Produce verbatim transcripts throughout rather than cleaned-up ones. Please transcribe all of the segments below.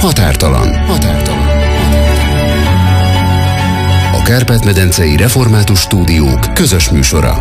Határtalan. Határtalan. A Kárpát-medencei Református Stúdiók közös műsora.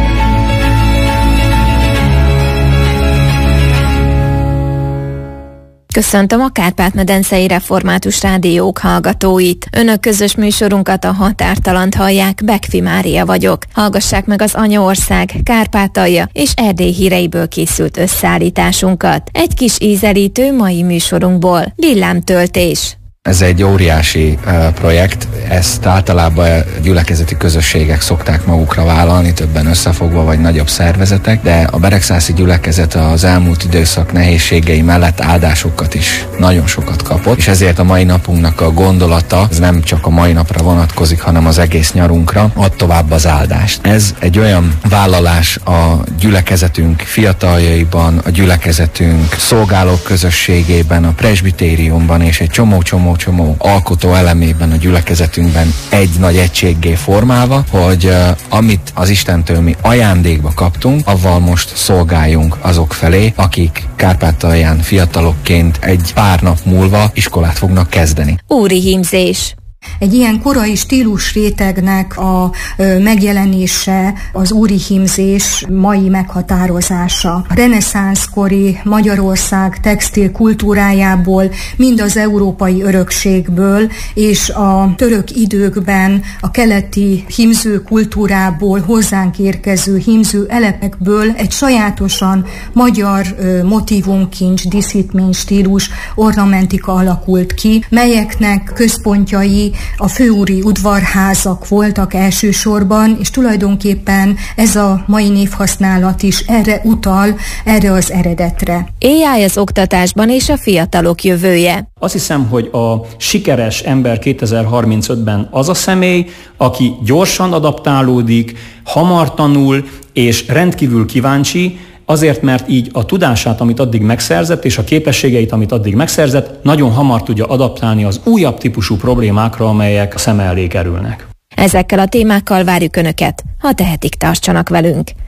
Köszöntöm a Kárpát-medencei Református Rádiók hallgatóit. Önök közös műsorunkat, a Határtalant hallják, Bekfi Mária vagyok. Hallgassák meg az Anyaország, Kárpátalja és Erdély híreiből készült összeállításunkat. Egy kis ízelítő mai műsorunkból. Villámtöltés. Ez egy óriási uh, projekt, ezt általában gyülekezeti közösségek szokták magukra vállalni, többen összefogva vagy nagyobb szervezetek, de a beregszászi gyülekezet az elmúlt időszak nehézségei mellett áldásokat is nagyon sokat kapott, és ezért a mai napunknak a gondolata, ez nem csak a mai napra vonatkozik, hanem az egész nyarunkra, ad tovább az áldást. Ez egy olyan vállalás a gyülekezetünk fiataljaiban, a gyülekezetünk szolgálók közösségében, a presbitériumban és egy csomó-csomó csomó alkotó elemében a gyülekezetünkben egy nagy egységgé formálva, hogy uh, amit az Istentől mi ajándékba kaptunk, avval most szolgáljunk azok felé, akik Kárpátalján fiatalokként egy pár nap múlva iskolát fognak kezdeni. Úri hímzés. Egy ilyen korai stílusrétegnek a ö, megjelenése az úri hímzés mai meghatározása. A reneszánszkori Magyarország textil kultúrájából, mind az európai örökségből és a török időkben a keleti hímző kultúrából hozzánk érkező hímző elepekből egy sajátosan magyar ö, motívumkincs, díszítmény stílus, ornamentika alakult ki, melyeknek központjai a főúri udvarházak voltak elsősorban, és tulajdonképpen ez a mai névhasználat is erre utal, erre az eredetre. á i az oktatásban és a fiatalok jövője. Azt hiszem, hogy a sikeres ember kétezer-harmincötben az a személy, aki gyorsan adaptálódik, hamar tanul és rendkívül kíváncsi, azért, mert így a tudását, amit addig megszerzett, és a képességeit, amit addig megszerzett, nagyon hamar tudja adaptálni az újabb típusú problémákra, amelyek a szeme elé kerülnek. Ezekkel a témákkal várjuk Önöket, ha tehetik, tartsanak velünk.